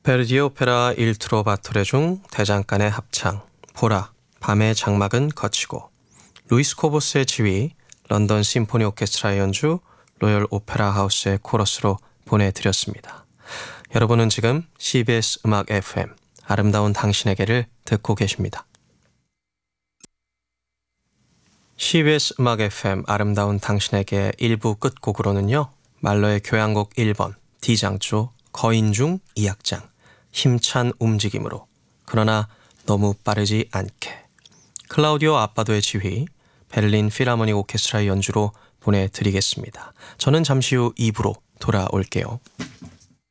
베르디의 오페라 일트로 바토레 중 대장간의 합창, 보라, 밤의 장막은 거치고, 루이스 코보스의 지휘, 런던 심포니 오케스트라의 연주, 로열 오페라 하우스의 코러스로 보내드렸습니다. 여러분은 지금 CBS 음악 FM 아름다운 당신에게를 듣고 계십니다. CBS 음악 FM 아름다운 당신에게 1부 끝곡으로는요, 말러의 교향곡 1번 D장조 거인 중 2악장 힘찬 움직임으로, 그러나 너무 빠르지 않게, 클라우디오 아빠도의 지휘, 베를린 필하모닉 오케스트라의 연주로 보내드리겠습니다. 저는 잠시 후 2부로 돌아올게요.